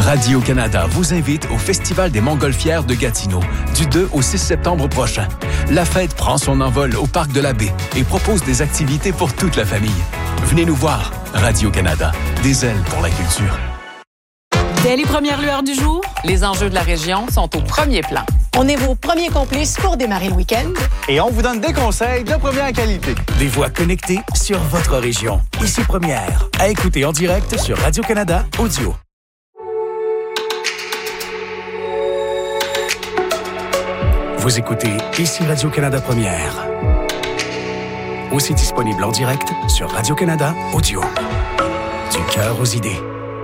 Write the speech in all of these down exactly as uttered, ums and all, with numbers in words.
Radio-Canada vous invite au Festival des Montgolfières de Gatineau du deux au six septembre prochain. La fête prend son envol au Parc de la Baie et propose des activités pour toute la famille. Venez nous voir. Radio-Canada, des ailes pour la culture. Dès les premières lueurs du jour, les enjeux de la région sont au premier plan. On est vos premiers complices pour démarrer le week-end. Et on vous donne des conseils de première qualité. Des voix connectées sur votre région. Ici Première. À écouter en direct sur Radio-Canada Audio. Vous écoutez Ici Radio-Canada Première. Aussi disponible en direct sur Radio-Canada Audio. Du cœur aux idées.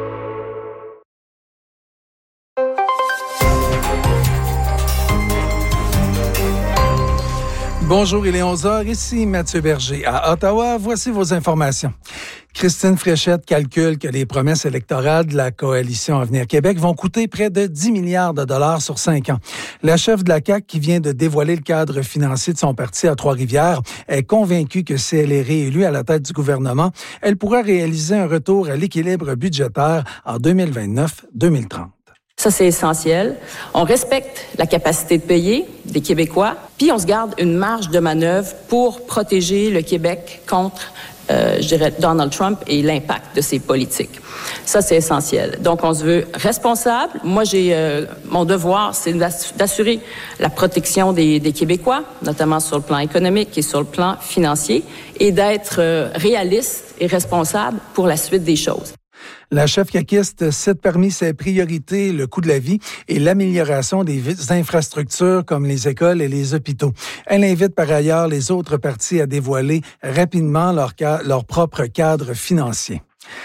Bonjour, il est onze heures, ici Mathieu Berger. À Ottawa, voici vos informations. Christine Fréchette calcule que les promesses électorales de la Coalition Avenir Québec vont coûter près de dix milliards de dollars sur cinq ans. La chef de la C A Q, qui vient de dévoiler le cadre financier de son parti à Trois-Rivières, est convaincue que si elle est réélue à la tête du gouvernement, elle pourra réaliser un retour à l'équilibre budgétaire en deux mille vingt-neuf deux mille trente. Ça, c'est essentiel. On respecte la capacité de payer des Québécois, puis on se garde une marge de manœuvre pour protéger le Québec contre, euh, je dirais, Donald Trump et l'impact de ses politiques. Ça, c'est essentiel. Donc, on se veut responsable. Moi, j'ai euh, mon devoir, c'est d'assurer la protection des, des Québécois, notamment sur le plan économique et sur le plan financier, et d'être euh, réaliste et responsable pour la suite des choses. La chef caquiste cite parmi ses priorités le coût de la vie et l'amélioration des infrastructures comme les écoles et les hôpitaux. Elle invite par ailleurs les autres partis à dévoiler rapidement leur, ca- leur propre cadre financier.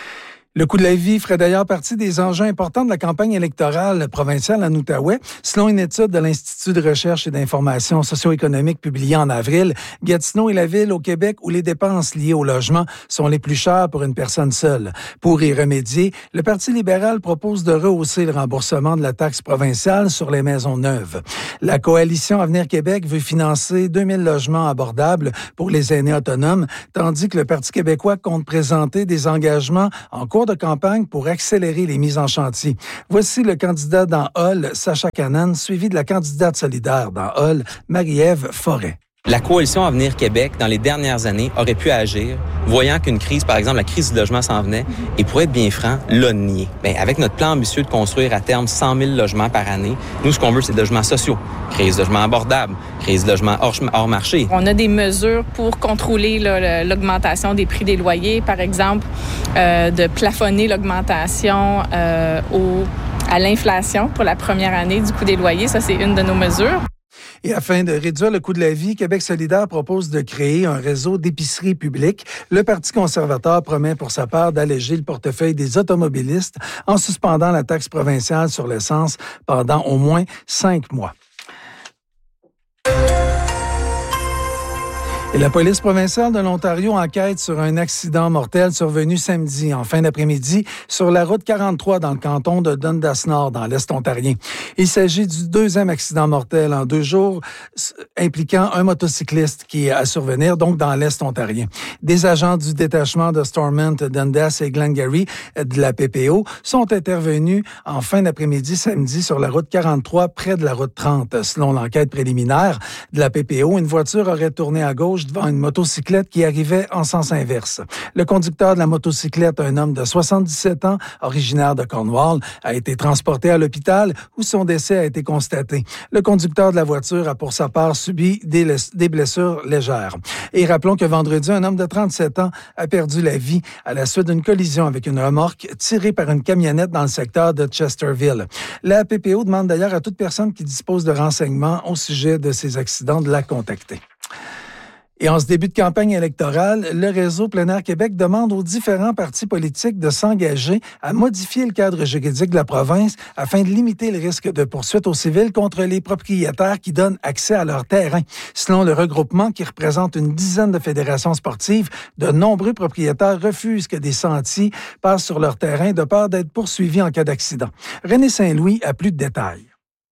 Le coût de la vie ferait d'ailleurs partie des enjeux importants de la campagne électorale provinciale en Outaouais. Selon une étude de l'Institut de recherche et d'information socio-économique publiée en avril, Gatineau est la ville au Québec où les dépenses liées au logement sont les plus chères pour une personne seule. Pour y remédier, le Parti libéral propose de rehausser le remboursement de la taxe provinciale sur les maisons neuves. La Coalition Avenir Québec veut financer deux mille logements abordables pour les aînés autonomes, tandis que le Parti québécois compte présenter des engagements en cours de campagne pour accélérer les mises en chantier. Voici le candidat dans Hull, Sacha Cannon, suivi de la candidate solidaire dans Hull, Marie-Ève Forêt. La Coalition Avenir Québec, dans les dernières années, aurait pu agir, voyant qu'une crise, par exemple la crise du logement s'en venait, et pour être bien franc, l'a nié. Bien, avec notre plan ambitieux de construire à terme cent mille logements par année, nous, ce qu'on veut, c'est des logements sociaux, créer des logements abordables, créer des logements hors, hors marché. On a des mesures pour contrôler là, l'augmentation des prix des loyers, par exemple, euh, de plafonner l'augmentation euh, au, à l'inflation pour la première année du coût des loyers. Ça, c'est une de nos mesures. Et afin de réduire le coût de la vie, Québec solidaire propose de créer un réseau d'épiceries publiques. Le Parti conservateur promet pour sa part d'alléger le portefeuille des automobilistes en suspendant la taxe provinciale sur l'essence pendant au moins cinq mois. Et la police provinciale de l'Ontario enquête sur un accident mortel survenu samedi en fin d'après-midi sur la route quarante-trois dans le canton de Dundas-Nord, dans l'Est ontarien. Il s'agit du deuxième accident mortel en deux jours impliquant un motocycliste qui est à survenir, donc dans l'Est ontarien. Des agents du détachement de Stormont, Dundas et Glengarry de la P P O sont intervenus en fin d'après-midi samedi sur la route quarante-trois près de la route trente. Selon l'enquête préliminaire de la P P O, une voiture aurait tourné à gauche devant une motocyclette qui arrivait en sens inverse. Le conducteur de la motocyclette, un homme de soixante-dix-sept ans, originaire de Cornwall, a été transporté à l'hôpital où son décès a été constaté. Le conducteur de la voiture a pour sa part subi des, des blessures légères. Et rappelons que vendredi, un homme de trente-sept ans a perdu la vie à la suite d'une collision avec une remorque tirée par une camionnette dans le secteur de Chesterville. La P P O demande d'ailleurs à toute personne qui dispose de renseignements au sujet de ces accidents de la contacter. Et en ce début de campagne électorale, le réseau Plein Air Québec demande aux différents partis politiques de s'engager à modifier le cadre juridique de la province afin de limiter le risque de poursuite aux civils contre les propriétaires qui donnent accès à leur terrain. Selon le regroupement qui représente une dizaine de fédérations sportives, de nombreux propriétaires refusent que des sentiers passent sur leur terrain de peur d'être poursuivis en cas d'accident. René Saint-Louis a plus de détails.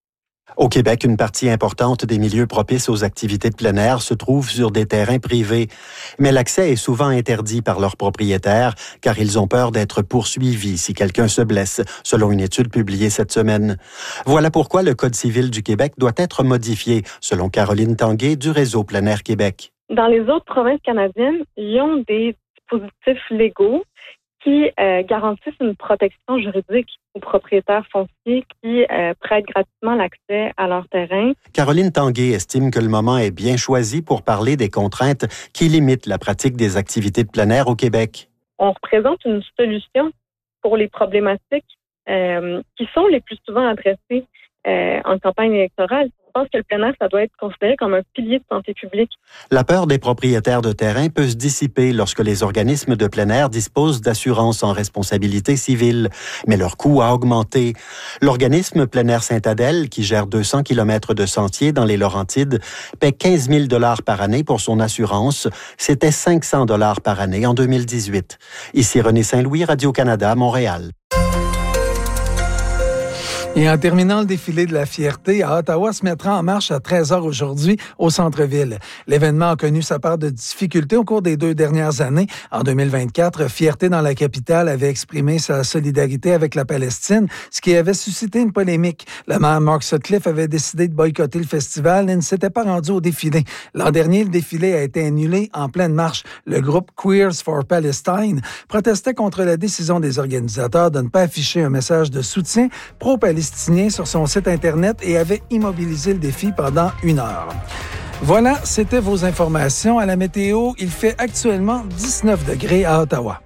Au Québec, une partie importante des milieux propices aux activités de plein air se trouve sur des terrains privés. Mais l'accès est souvent interdit par leurs propriétaires car ils ont peur d'être poursuivis si quelqu'un se blesse, selon une étude publiée cette semaine. Voilà pourquoi le Code civil du Québec doit être modifié, selon Caroline Tanguay du réseau Plein Air Québec. Dans les autres provinces canadiennes, ils ont des dispositifs légaux qui euh, garantissent une protection juridique aux propriétaires fonciers qui euh, prêtent gratuitement l'accès à leur terrain. Caroline Tanguay estime que le moment est bien choisi pour parler des contraintes qui limitent la pratique des activités de plein air au Québec. On représente une solution pour les problématiques euh, qui sont les plus souvent adressées euh, en campagne électorale. Je pense que le plein air, ça doit être considéré comme un pilier de santé publique. La peur des propriétaires de terrain peut se dissiper lorsque les organismes de plein air disposent d'assurances en responsabilité civile, mais leur coût a augmenté. L'organisme Plein Air Sainte-Adèle, qui gère deux cents kilomètres de sentiers dans les Laurentides, paie quinze mille dollars par année pour son assurance. C'était cinq cents dollars par année en deux mille dix-huit. Ici René Saint-Louis, Radio-Canada, Montréal. Et en terminant le défilé de la fierté, à Ottawa se mettra en marche à treize heures aujourd'hui au centre-ville. L'événement a connu sa part de difficultés au cours des deux dernières années. En deux mille vingt-quatre, Fierté dans la capitale avait exprimé sa solidarité avec la Palestine, ce qui avait suscité une polémique. Le maire Mark Sutcliffe avait décidé de boycotter le festival et ne s'était pas rendu au défilé. L'an dernier, le défilé a été annulé en pleine marche. Le groupe Queers for Palestine protestait contre la décision des organisateurs de ne pas afficher un message de soutien pro-palestinien sur son site Internet et avait immobilisé le défi pendant une heure. Voilà, c'était vos informations. À la météo, il fait actuellement dix-neuf degrés à Ottawa.